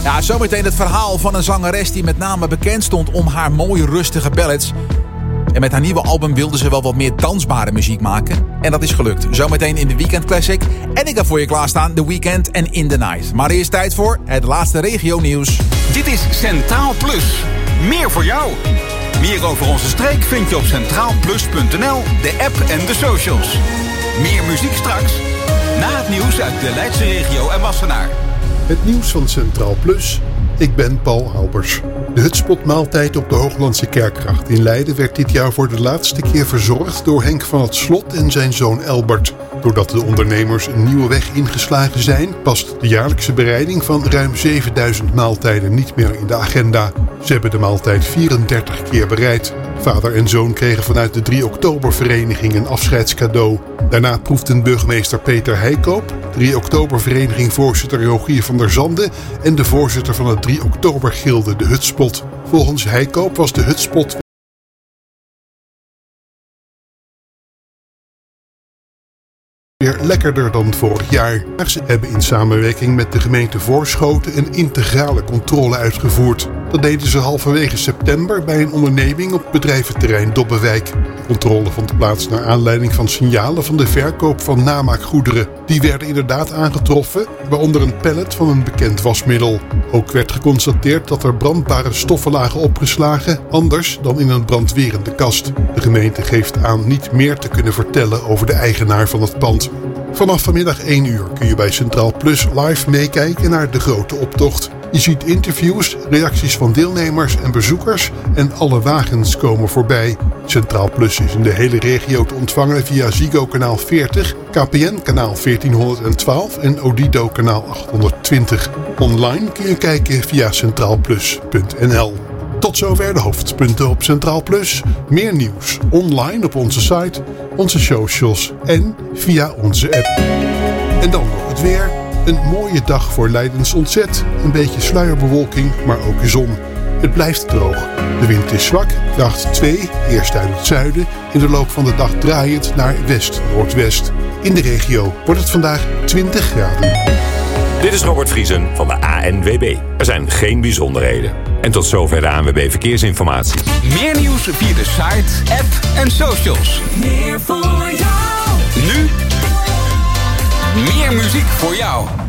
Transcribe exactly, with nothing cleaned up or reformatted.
Ja, zometeen het verhaal van een zangeres die met name bekend stond om haar mooie rustige ballads. En met haar nieuwe album wilde ze wel wat meer dansbare muziek maken. En dat is gelukt. Zometeen in de Weekend Classic. En ik heb voor je klaarstaan The Weekend en In The Night. Maar eerst tijd voor het laatste regio nieuws. Dit is Centraal Plus. Meer voor jou. Meer over onze streek vind je op centraal plus punt n l, de app en de socials. Meer muziek straks. Na het nieuws uit de Leidse regio en Wassenaar. Het nieuws van Centraal Plus. Ik ben Paul Albers. De hutspotmaaltijd op de Hooglandse Kerkgracht in Leiden werd dit jaar voor de laatste keer verzorgd door Henk van het Slot en zijn zoon Elbert. Doordat de ondernemers een nieuwe weg ingeslagen zijn, past de jaarlijkse bereiding van ruim zevenduizend maaltijden niet meer in de agenda. Ze hebben de maaltijd vierendertig keer bereid. Vader en zoon kregen vanuit de drie oktober-vereniging een afscheidscadeau. Daarna proefden burgemeester Peter Heikoop, drie oktober-vereniging voorzitter Rogier van der Zanden en de voorzitter van het drie oktober-gilde de Hutspot. Volgens Heikoop was de Hutspot weer lekkerder dan vorig jaar. Ze hebben in samenwerking met de gemeente Voorschoten een integrale controle uitgevoerd. Dat deden ze halverwege september bij een onderneming op bedrijventerrein Dobbewijk. De controle vond plaats naar aanleiding van signalen van de verkoop van namaakgoederen. Die werden inderdaad aangetroffen, waaronder een pallet van een bekend wasmiddel. Ook werd geconstateerd dat er brandbare stoffen lagen opgeslagen, anders dan in een brandwerende kast. De gemeente geeft aan niet meer te kunnen vertellen over de eigenaar van het pand. Vanaf vanmiddag één uur kun je bij Centraal Plus live meekijken naar de grote optocht. Je ziet interviews, reacties van deelnemers en bezoekers en alle wagens komen voorbij. Centraal Plus is in de hele regio te ontvangen via Ziggo kanaal veertig, K P N kanaal veertienhonderdtwaalf en Odido kanaal achthonderdtwintig. Online kun je kijken via centraal plus punt n l. Tot zover de hoofdpunten op Centraal Plus. Meer nieuws online op onze site, onze socials en via onze app. En dan nog het weer. Een mooie dag voor Leidens ontzet. Een beetje sluierbewolking, maar ook zon. Het blijft droog. De wind is zwak, kracht twee, eerst uit het zuiden. In de loop van de dag draaiend naar west-noordwest. In de regio wordt het vandaag twintig graden. Dit is Robert Vriesen van de A N W B. Er zijn geen bijzonderheden. En tot zover de A N W B Verkeersinformatie. Meer nieuws via de site, app en socials. Meer voor jou. Nu meer muziek voor jou.